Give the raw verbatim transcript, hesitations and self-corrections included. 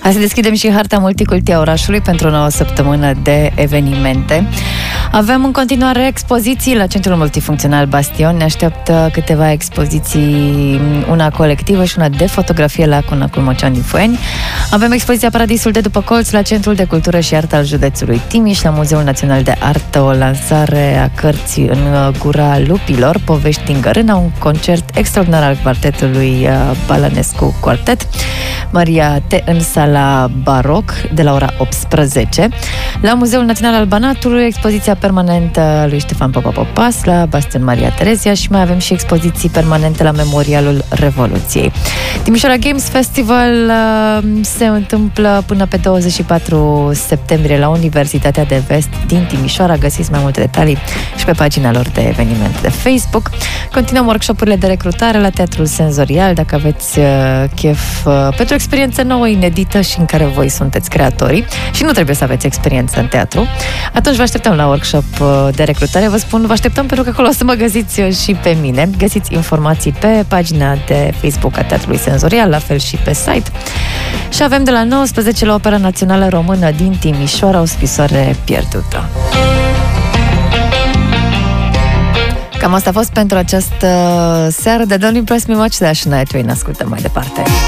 Hai să deschidem și harta multiculti a orașului pentru o nouă săptămână de evenimente. Avem în continuare expoziții la Centrul Multifuncțional Bastion. Ne așteaptă câteva expoziții, una colectivă și una de fotografie la Conacul Mocean din Foieni. Avem expoziția Paradisul de după colț la Centrul de Cultură și Artă al județului Timiș, la Muzeul Național de Artă, o lansare a cărții În gura lupilor, povești din Gărâna, un concert extraordinar al quartetului Balănescu Quartet, Maria T. în sala Baroc, de la ora optsprezece. La Muzeul Național al Banatului, expoziția permanentă a lui Ștefan Popa Popas, la Bastion Maria Terezia, și mai avem și expoziții permanente la Memorialul Revoluției. Timișoara Games Festival uh, se întâmplă până pe douăzeci și patru septembrie la Universitatea de Vest din Timișoara. Găsiți mai multe detalii și pe pagina lor de eveniment de Facebook. Continuăm workshopurile de recrutare la Teatrul Senzorial. Dacă aveți uh, chef uh, pentru o experiență nouă, inedită și în care voi sunteți creatorii și nu trebuie să aveți experiență în teatru, atunci vă așteptăm la workshop uh, de recrutare. Vă spun, vă așteptăm pentru că acolo o să mă găsiți și pe mine. Găsiți informații pe pagina de Facebook a Teatrului Senzorial, la fel și pe site. Și avem de la nouăsprezece la Opera Națională Română din Timișoara, o scrisoare pierdută. Cam asta a fost pentru această seară de Don't Impress Me Much de Shania Twain. Ascultăm mai departe.